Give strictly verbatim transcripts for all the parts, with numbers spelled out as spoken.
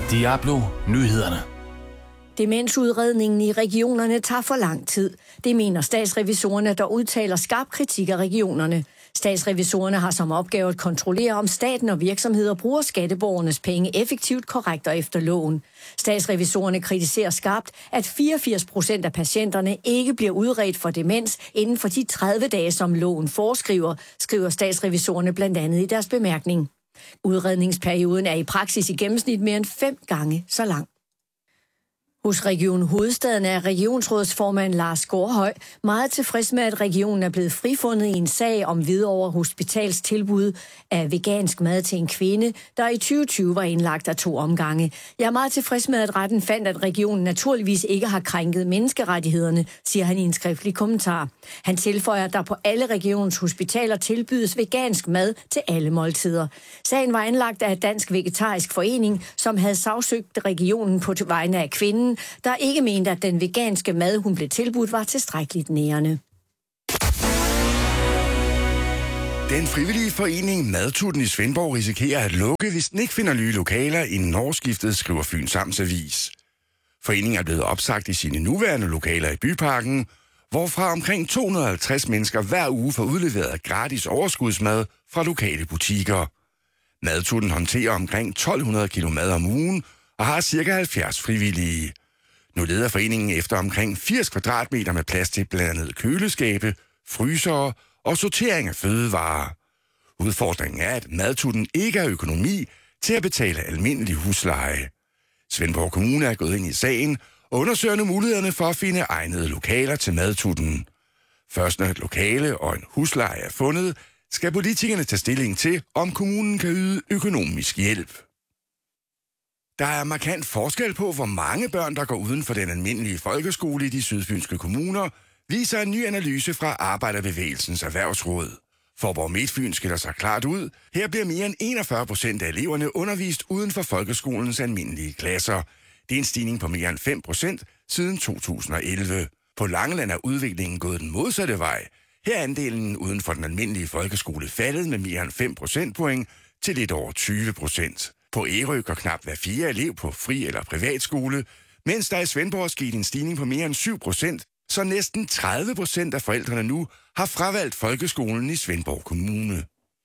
Diablo Nyhederne. Demensudredningen i regionerne tager for lang tid. Det mener statsrevisorerne, der udtaler skarp kritik af regionerne. Statsrevisorerne har som opgave at kontrollere, om staten og virksomheder bruger skatteborgernes penge effektivt, korrekt og efter loven. Statsrevisorerne kritiserer skarpt, at fireogfirs procent af patienterne ikke bliver udredt for demens inden for de tredive dage, som loven foreskriver, skriver statsrevisorerne blandt andet i deres bemærkning. Udredningsperioden er i praksis i gennemsnit mere end fem gange så lang. Hos Region Hovedstaden er regionsrådsformand Lars Gårdhøj meget tilfreds med, at regionen er blevet frifundet i en sag om Hvidovre Hospitals tilbud af vegansk mad til en kvinde, der i tyve tyve var indlagt af to omgange. Jeg er meget tilfreds med, at retten fandt, at regionen naturligvis ikke har krænket menneskerettighederne, siger han i en skriftlig kommentar. Han tilføjer, at der på alle regionens hospitaler tilbydes vegansk mad til alle måltider. Sagen var anlagt af Dansk Vegetarisk Forening, som havde sagsøgt regionen på vegne af kvinden, der ikke mente, at den veganske mad, hun blev tilbudt, var tilstrækkeligt nærende. Den frivillige forening Madtutten i Svendborg risikerer at lukke, hvis den ikke finder nye lokaler inden årsskiftet, skriver Fyns Amtsavis. Foreningen er blevet opsagt i sine nuværende lokaler i Byparken, hvorfra omkring to hundrede og halvtreds mennesker hver uge får udleveret gratis overskudsmad fra lokale butikker. Madtutten håndterer omkring tolv hundrede kilo mad om ugen og har cirka halvfjerds frivillige. Nu leder foreningen efter omkring firs kvadratmeter med plads til blandt andet køleskabe, frysere og sortering af fødevarer. Udfordringen er, at Madtutten ikke har økonomi til at betale almindelig husleje. Svendborg Kommune er gået ind i sagen og undersøger nu mulighederne for at finde egnede lokaler til Madtutten. Først når et lokale og en husleje er fundet, skal politikerne tage stilling til, om kommunen kan yde økonomisk hjælp. Der er markant forskel på, hvor mange børn, der går uden for den almindelige folkeskole i de sydfynske kommuner, viser en ny analyse fra Arbejderbevægelsens Erhvervsråd. Faaborg Midtfyn skiller sig klart ud. Her bliver mere end enogfyrre procent af eleverne undervist uden for folkeskolens almindelige klasser. Det er en stigning på mere end fem procent siden to tusind og elleve. På Langeland er udviklingen gået den modsatte vej. Her er andelen uden for den almindelige folkeskole faldet med mere end fem procentpoint til lidt over tyve procent. På Ærø går knap hver fire elev på fri- eller privatskole, mens der i Svendborg skete en stigning på mere end syv procent, så næsten tredive procent af forældrene nu har fravalgt folkeskolen i Svendborg Kommune.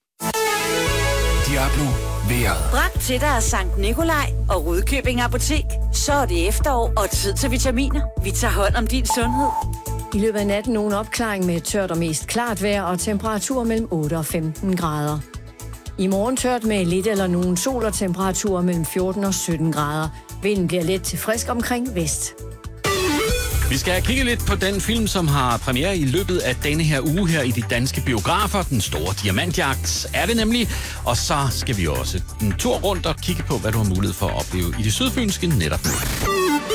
Diablo vejret. Bragt til dig af Sankt Nikolaj og Rudkøbing Apotek. Så er det efterår og tid til vitaminer. Vi tager hånd om din sundhed. I løbet af natten nogen opklaring med tørt og mest klart vejr og temperatur mellem otte og femten grader. I morgen tørt med lidt eller nogen sol og temperaturer mellem fjorten og sytten grader. Vinden bliver let til frisk omkring vest. Vi skal kigge lidt på den film, som har premiere i løbet af denne her uge her i de danske biografer. Den store diamantjagt er det nemlig. Og så skal vi også en tur rundt og kigge på, hvad du har mulighed for at opleve i det sydfynske netop nu.